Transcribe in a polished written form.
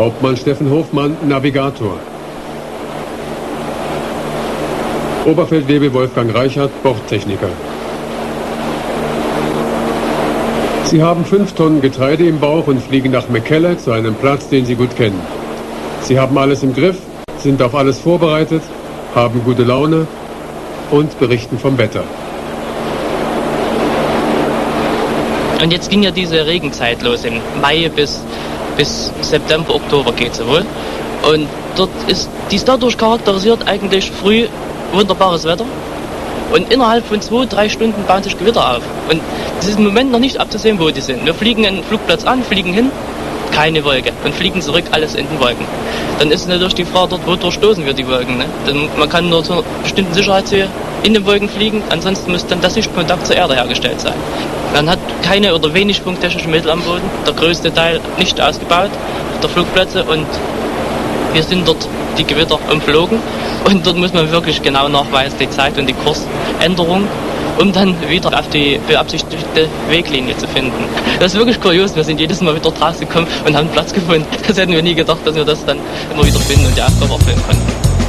Hauptmann Steffen Hofmann, Navigator. Oberfeldwebel Wolfgang Reichert, Bordtechniker. Sie haben 5 Tonnen Getreide im Bauch und fliegen nach Mekelle zu einem Platz, den Sie gut kennen. Sie haben alles im Griff, sind auf alles vorbereitet, haben gute Laune und berichten vom Wetter. Und jetzt ging ja diese Regenzeit los, im Mai bis September, Oktober geht sie wohl. Und die ist dadurch charakterisiert eigentlich früh wunderbares Wetter. Und innerhalb von 2-3 Stunden bauen sich Gewitter auf. Und es ist im Moment noch nicht abzusehen, wo die sind. Wir fliegen einen Flugplatz an, fliegen hin, keine Wolke. Und fliegen zurück, alles in den Wolken. Dann ist natürlich die Frage dort, wo durchstoßen wir die Wolken. Ne? Denn man kann nur zu einer bestimmten Sicherheitshöhe in den Wolken fliegen, ansonsten muss dann der Sichtkontakt zur Erde hergestellt sein. Man hat keine oder wenig funktechnische Mittel am Boden, der größte Teil nicht ausgebaut, der Flugplätze, und wir sind dort die Gewitter umflogen, und dort muss man wirklich genau nachweisen, die Zeit und die Kursänderung, um dann wieder auf die beabsichtigte Weglinie zu finden. Das ist wirklich kurios, wir sind jedes Mal wieder rausgekommen und haben Platz gefunden. Das hätten wir nie gedacht, dass wir das dann immer wieder finden und die Aufgabe erfüllen konnten.